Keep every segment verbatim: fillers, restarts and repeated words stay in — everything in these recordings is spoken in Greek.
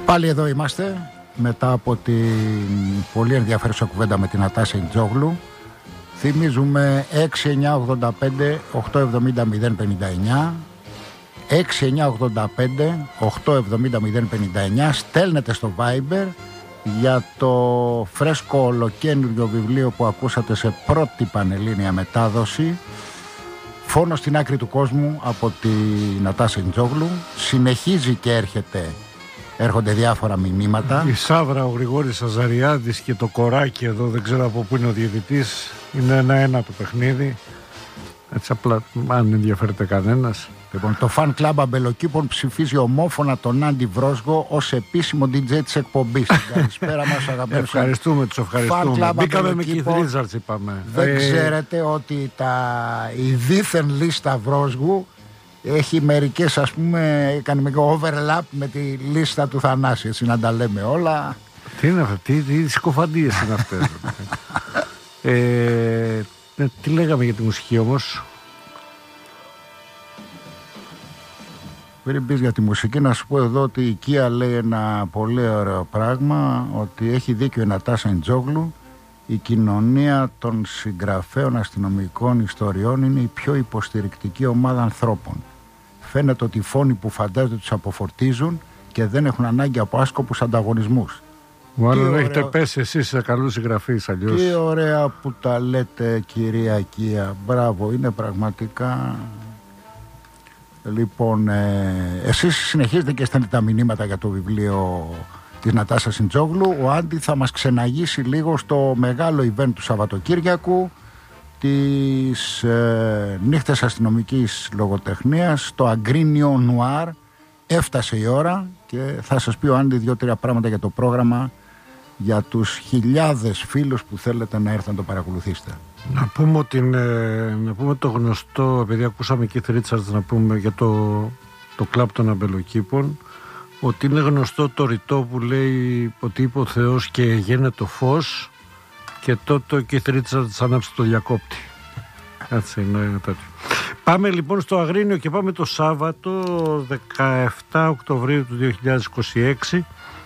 Πάλι εδώ είμαστε, μετά από την πολύ ενδιαφέρουσα κουβέντα με την Νατάσα Ιντζόγλου. Θυμίζουμε έξι εννιά ογδόντα πέντε οκτακόσια εβδομήντα μηδέν πενήντα εννιά, έξι εννιά ογδόντα πέντε οκτακόσια εβδομήντα μηδέν πενήντα εννιά. Στέλνετε στο Viber για το φρέσκο ολοκαίνουργιο βιβλίο που ακούσατε σε πρώτη πανελλήνια μετάδοση, Φόνο στην άκρη του κόσμου, από τη Νατάσα Ιντζόγλου. Συνεχίζει και έρχεται, έρχονται διάφορα μηνύματα. Η Σάβρα, ο Γρηγόρης Αζαριάδης και το κοράκι εδώ, δεν ξέρω από πού είναι ο διαιτητής. Είναι ένα-ένα το παιχνίδι. Έτσι απλά, αν ενδιαφέρεται κανένας. Λοιπόν, το Fan Club Αμπελοκήπων ψηφίζει ομόφωνα τον Άντι Βρόσγο ως επίσημο ντι τζέι της εκπομπής. Καλησπέρα μας, αγαπημένοι. Ευχαριστούμε, τους ευχαριστούμε. Μπήκαμε με Keith Richards, είπαμε. Δεν ε... ξέρετε ότι τα... η δίθεν λίστα Βρόσγου έχει μερικές, ας πούμε, κάνει με overlap με τη λίστα του Θανάση. Έτσι να τα λέμε όλα. Τι είναι αυτά, τι, τι συκοφαντίες είναι αυτές. ε, τι λέγαμε για τη μουσική όμως? Πριν πεις για τη μουσική, να σου πω εδώ ότι η Κία λέει ένα πολύ ωραίο πράγμα, ότι έχει δίκιο η Νατάσα Ιντζόγλου. Η κοινωνία των συγγραφέων αστυνομικών ιστοριών είναι η πιο υποστηρικτική ομάδα ανθρώπων. Φαίνεται ότι οι φόνοι που φαντάζονται τους αποφορτίζουν και δεν έχουν ανάγκη από άσκοπους ανταγωνισμούς. Μάλλον έχετε πέσει εσείς σε καλούς συγγραφείς αλλιώς. Τι ωραία που τα λέτε, κυρία Κία. Μπράβο, είναι πραγματικά... Λοιπόν, ε, εσείς συνεχίζετε και στέλνετε τα μηνύματα για το βιβλίο της Νατάσας Ιντζόγλου. Ο Άντι θα μας ξεναγήσει λίγο στο μεγάλο event του Σαββατοκύριακου, τις ε, νύχτες αστυνομικής λογοτεχνίας, στο Αγκρίνιο Νουάρ. Έφτασε η ώρα και θα σας πει ο Άντι δύο-τρία πράγματα για το πρόγραμμα, για τους χιλιάδες φίλους που θέλετε να έρθουν να το παρακολουθήσετε. Να πούμε, ότι, να πούμε το γνωστό, επειδή ακούσαμε και Keith Richards, να πούμε για το, το κλαμπ των Αμπελοκήπων, ότι είναι γνωστό το ρητό που λέει ότι είπε ο Θεός και έγινε το φως, και τότε ο Keith Richards άναψε το διακόπτη. Έτσι είναι τέτοιο. Πάμε λοιπόν στο Αγρίνιο και πάμε το Σάββατο δεκαεφτά Οκτωβρίου του δύο χιλιάδες είκοσι έξι.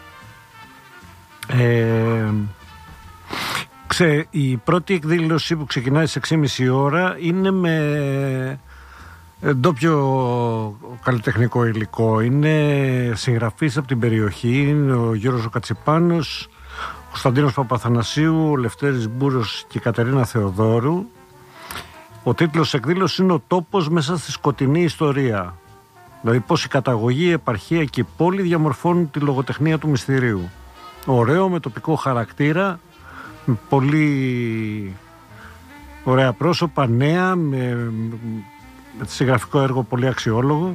Ε, ξέ, η πρώτη εκδήλωση που ξεκινάει στις έξι και μισή ώρα είναι με ντόπιο καλλιτεχνικό υλικό. Είναι συγγραφείς από την περιοχή, είναι ο Γιώργος ο Κατσιπάνος, ο Κωνσταντίνος Παπαθανασίου, ο Λευτέρης Μπούρος και η Κατερίνα Θεοδόρου. Ο τίτλος της εκδήλωσης είναι «Ο τόπος μέσα στη σκοτεινή ιστορία». Δηλαδή πώς η καταγωγή, η επαρχία και η πόλη διαμορφώνουν τη λογοτεχνία του μυστηρίου. Ωραίο, με τοπικό χαρακτήρα, με πολύ ωραία πρόσωπα, νέα, με, με συγγραφικό έργο πολύ αξιόλογο.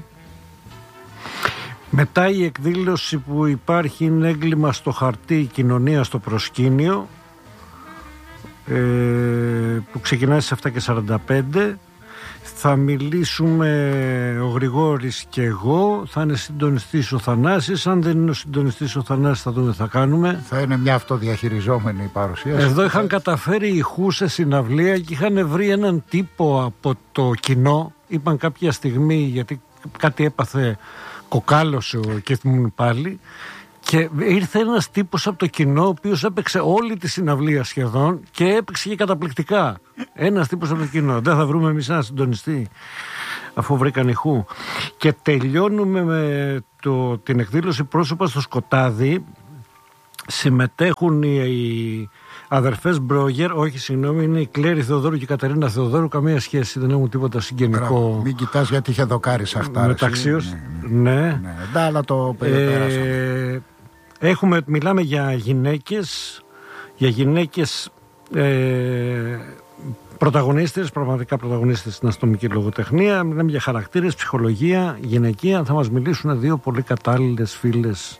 Μετά η εκδήλωση που υπάρχει είναι «Έγκλημα στο χαρτί, η κοινωνία στο προσκήνιο», ε, που ξεκινάει στις εφτά και σαράντα πέντε. Θα μιλήσουμε ο Γρηγόρης και εγώ, θα είναι συντονιστής ο Θανάσης. Αν δεν είναι ο συντονιστής ο Θανάσης, θα δούμε τι θα κάνουμε. Θα είναι μια αυτοδιαχειριζόμενη παρουσίαση. Εδώ είχαν καταφέρει ηχού σε συναυλία και είχαν βρει έναν τύπο από το κοινό. Είπαν κάποια στιγμή, γιατί κάτι έπαθε, κοκάλωσε ο Κιθμούν πάλι, και ήρθε ένας τύπος από το κοινό, ο οποίος έπαιξε όλη τη συναυλία σχεδόν και έπαιξε και καταπληκτικά. Ένας τύπος από το κοινό. Δεν θα βρούμε εμείς ένα συντονιστή, αφού βρήκαν ηχού. Και τελειώνουμε με το, την εκδήλωση «Πρόσωπα στο σκοτάδι». Συμμετέχουν οι, οι αδερφές Μπρόγερ, όχι συγγνώμη, είναι η Κλέρη Θεοδόρου και η Κατερίνα Θεοδόρου. Καμία σχέση, δεν έχουν τίποτα συγγενικό. Μην κοιτάς, γιατί είχε δοκάρεις αυτά. Μεταξύως, ναι. ναι. ναι. ναι. αλλά το περίπερασαμε. Ε, έχουμε, μιλάμε για γυναίκες, για γυναίκες ε, πρωταγωνίστες, πραγματικά πρωταγωνίστες στην αστυνομική λογοτεχνία. Μιλάμε για χαρακτήρες, ψυχολογία, γυναικεία. Θα μας μιλήσουν δύο πολύ κατάλληλες φίλες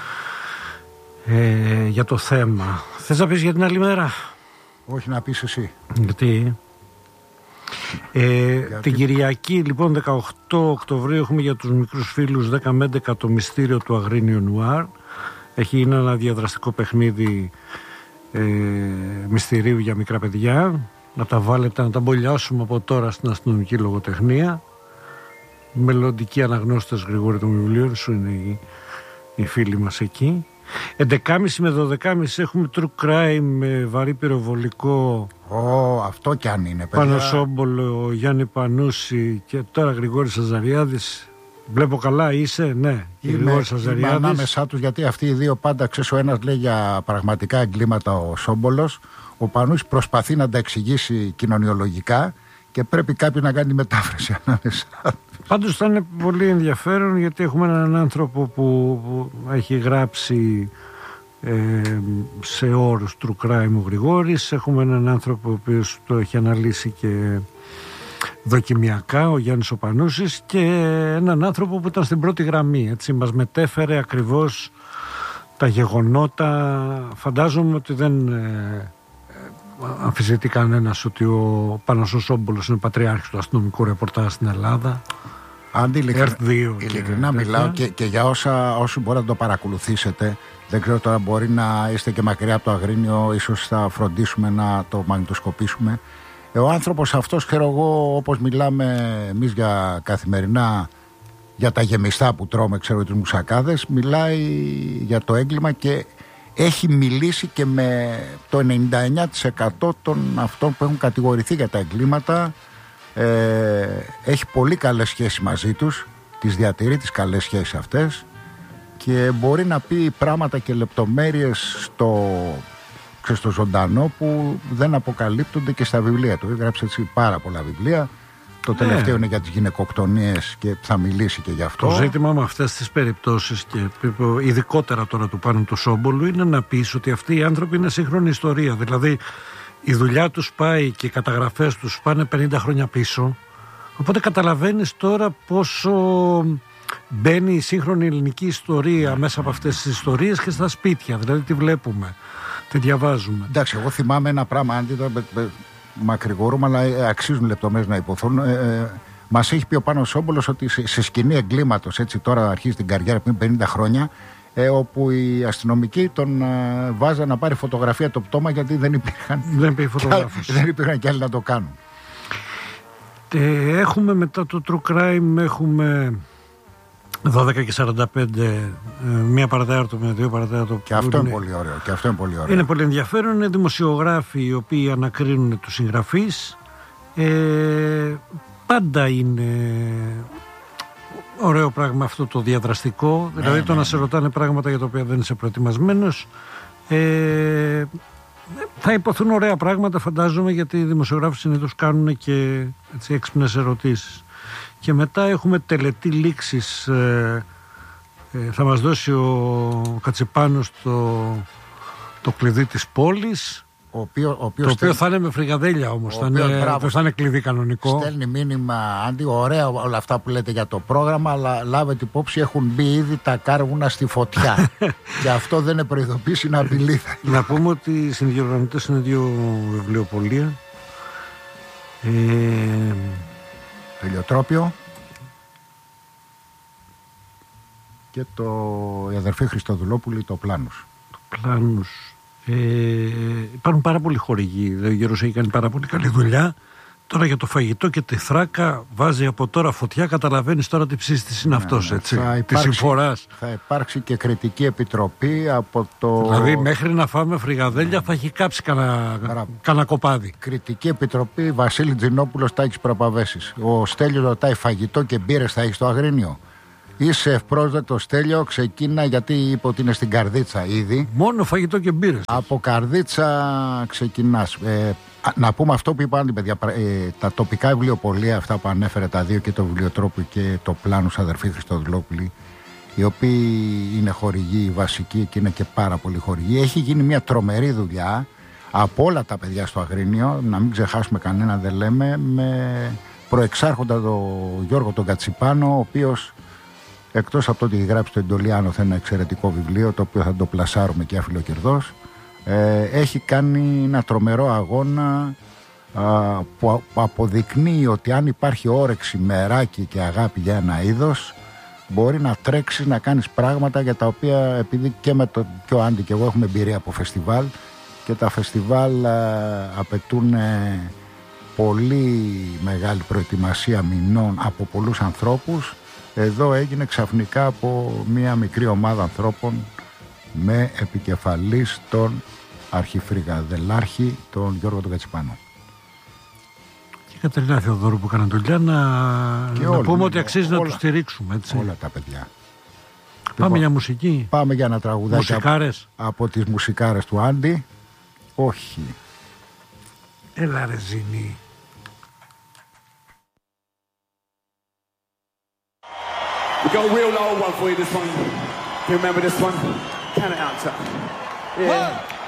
ε, για το θέμα. Θες να πεις για την άλλη μέρα? Όχι, να πεις εσύ. Γιατί... Ε, Γιατί... Την Κυριακή λοιπόν δεκαοκτώ Οκτωβρίου έχουμε για τους μικρούς φίλους δέκα με έντεκα το μυστήριο του Αγρίνιο Νουάρ. Έχει είναι ένα διαδραστικό παιχνίδι ε, μυστηρίου για μικρά παιδιά. Να τα βάλετε, να τα μπολιάσουμε από τώρα στην αστυνομική λογοτεχνία. Μελλοντικοί αναγνώστες, Γρηγόρη, των βιβλίων σου είναι η, οι φίλοι μας εκεί. έντεκα και μισή με δώδεκα και μισή έχουμε true crime με βαρύ πυροβολικό. Ω, oh, αυτό κι αν είναι, παιδιά. Πάνο Σόμπολο, Γιάννη Πανούση και τώρα Γρηγόρης Αζαριάδης. Βλέπω καλά, είσαι, ναι. Είμαι, είμαι ανάμεσά τους, γιατί αυτοί οι δύο πάντα, ξέρεις, ο ένας λέει για πραγματικά εγκλήματα ο Σόμπολος, ο Πανούσης προσπαθεί να τα εξηγήσει κοινωνιολογικά και πρέπει κάποιος να κάνει μετάφραση ανάμεσά τους. Πάντως θα είναι πολύ ενδιαφέρον, γιατί έχουμε έναν άνθρωπο που, που έχει γράψει ε, σε όρους true crime ο Γρηγόρης, έχουμε έναν άνθρωπο ο οποίος το έχει αναλύσει και δοκιμιακά, ο Γιάννης ο Πανούσης, και έναν άνθρωπο που ήταν στην πρώτη γραμμή, έτσι, μας μετέφερε ακριβώς τα γεγονότα. Φαντάζομαι ότι δεν ε, αμφισβητεί κανένας ότι ο Πάνος ο Σόμπολος είναι πατριάρχης του αστυνομικού ρεπορτάζ στην Ελλάδα. Αντί ειλικρινά μιλάω και, και για όσα όσοι μπορεί να το παρακολουθήσετε, δεν ξέρω τώρα, μπορεί να είστε και μακριά από το Αγρίνιο, ίσως θα φροντίσουμε να το μαγνητοσκοπήσουμε. Ο άνθρωπος αυτός, ξέρω εγώ, όπως μιλάμε εμείς για καθημερινά, για τα γεμιστά που τρώμε, ξέρω, τους μουσακάδες, μιλάει για το έγκλημα και έχει μιλήσει και με το ενενήντα εννιά τοις εκατό των αυτών που έχουν κατηγορηθεί για τα εγκλήματα. Ε, έχει πολύ καλές σχέσεις μαζί τους, τις διατηρεί τις καλές σχέσεις αυτές και μπορεί να πει πράγματα και λεπτομέρειες στο, στο ζωντανό που δεν αποκαλύπτονται και στα βιβλία του. Έγραψε έτσι πάρα πολλά βιβλία. Το τελευταίο, ναι, είναι για τις γυναικοκτονίες και θα μιλήσει και γι' αυτό. Το ζήτημα με αυτές τις περιπτώσεις, και ειδικότερα τώρα του Πάνου του Σόμπολου, είναι να πεις ότι αυτοί οι άνθρωποι είναι σύγχρονη ιστορία. Δηλαδή η δουλειά τους πάει και οι καταγραφές τους πάνε πενήντα χρόνια πίσω. Οπότε καταλαβαίνεις τώρα πόσο μπαίνει η σύγχρονη ελληνική ιστορία μέσα από αυτές τις ιστορίες και στα σπίτια. Δηλαδή τι βλέπουμε, τι διαβάζουμε. Εντάξει, εγώ θυμάμαι ένα πράγμα, αντί το μακρηγορούμε, αλλά αξίζουν λεπτομέρειες να υποθούν. Ε, ε, μας έχει πει ο Πάνος Σόμπολος ότι σε, σε σκηνή εγκλήματος, έτσι τώρα αρχίζει την καριέρα πριν πενήντα χρόνια, ε, όπου οι αστυνομικοί τον ε, βάζαν να πάρει φωτογραφία το πτώμα, γιατί δεν υπήρχαν, δεν υπήρχε φωτογράφος. δεν υπήρχαν και άλλοι να το κάνουν. Ε, έχουμε μετά το True Crime, έχουμε δώδεκα και σαράντα πέντε, μία παρατέταρτο με δύο παρατέταρτο. Και αυτό είναι, είναι πολύ ωραίο. Και αυτό είναι πολύ ωραίο. Είναι πολύ ενδιαφέρον. Είναι δημοσιογράφοι οι οποίοι ανακρίνουν τους συγγραφείς. Ε, πάντα είναι ωραίο πράγμα αυτό το διαδραστικό. Ναι, δηλαδή ναι, το ναι. να σε ρωτάνε πράγματα για τα οποία δεν είσαι προετοιμασμένος. Ε, θα υποθούν ωραία πράγματα, φαντάζομαι, γιατί οι δημοσιογράφοι συνήθως κάνουν και έτσι, έξυπνες ερωτήσεις. Και μετά έχουμε τελετή λήξης. Ε, ε, θα μας δώσει ο Κατσιπάνος το, το κλειδί της πόλης, ο οποίο, ο οποίος το οποίο στέλνει, θα είναι με φρυγαδέλια όμως, θα είναι, δεν θα είναι κλειδί κανονικό. Στέλνει μήνυμα, Άντι, ωραία όλα αυτά που λέτε για το πρόγραμμα, αλλά λάβετε υπόψη, έχουν μπει ήδη τα κάρβουνα στη φωτιά. Και αυτό δεν είναι προειδοποίηση, είναι απειλή. Να πούμε ότι οι συνδιοργανωτές είναι δύο βιβλιοπωλεία. Ε, το Ηλιοτρόπιο και το η αδερφή Χριστοδουλόπουλη, το Πλάνους. Το Πλάνους. Ε, υπάρχουν πάρα πολλοί χορηγοί. Ο Γέρος έχει κάνει πάρα πολύ καλή δουλειά. Τώρα για το φαγητό και τη θράκα βάζει από τώρα φωτιά. Καταλαβαίνεις τώρα τι ψήστης είναι, ναι, αυτός, έτσι, τη συμφοράς. Θα υπάρξει και κριτική επιτροπή από το... Δηλαδή μέχρι να φάμε φρυγαδέλια θα έχει κάψει κανένα κανα κοπάδι. Κριτική επιτροπή Βασίλη Τζινόπουλος, Τάκης Προπαβέσης. Ο Στέλιος ρωτάει, φαγητό και μπύρες θα έχει στο Αγρίνιο? Είσαι ευπρόσδεκτο, Στέλιο, ξεκίνα, γιατί είπε ότι είναι στην Καρδίτσα ήδη. Μόνο φαγητό και μπύρες. Από Καρδίτσα ξεκινάς. Ε, να πούμε αυτό που είπαν, παιδιά, ε, τα τοπικά βιβλιοπωλεία, αυτά που ανέφερε τα δύο, και το Βιβλιοτρόπιο και το Πλάνους, αδερφή Χριστοδουλόπουλη, οι οποίοι είναι χορηγοί βασικοί και είναι και πάρα πολύ χορηγοί. Έχει γίνει μια τρομερή δουλειά από όλα τα παιδιά στο Αγρίνιο, να μην ξεχάσουμε κανένα, δεν λέμε, με προεξάρχοντα τον Γιώργο τον Κατσιπάνο, ο οποίος, εκτός από το ότι γράψει το Εντολιάνο, θα είναι ένα εξαιρετικό βιβλίο, το οποίο θα το πλασάρουμε και αφιλοκερδός, ε, έχει κάνει ένα τρομερό αγώνα α, που αποδεικνύει ότι αν υπάρχει όρεξη, μεράκι και αγάπη για ένα είδος, μπορεί να τρέξεις να κάνεις πράγματα για τα οποία, επειδή και με το πιο Άντι και εγώ έχουμε εμπειρία από φεστιβάλ, και τα φεστιβάλ α, απαιτούν πολύ μεγάλη προετοιμασία μηνών από πολλούς ανθρώπους, Εδώ έγινε ξαφνικά από μια μικρή ομάδα ανθρώπων με επικεφαλής τον αρχιφρυγαδελάρχη τον Γιώργο τον Κατσιπάνο. Και η Κατερίνα Θεοδόρου που έκανε δουλειά να, να όλοι, πούμε ότι αξίζει όλα, να τους στηρίξουμε, έτσι. Όλα τα παιδιά. Πάμε Λοιπόν, για μουσική. Πάμε για ένα τραγουδάκι Μουσικάρες. από, από τις μουσικάρες του Άντι. Όχι. Έλα ρε Ζήνη. We got a real old one for you, this one. You remember this one? Count it out, sir. Yeah. One.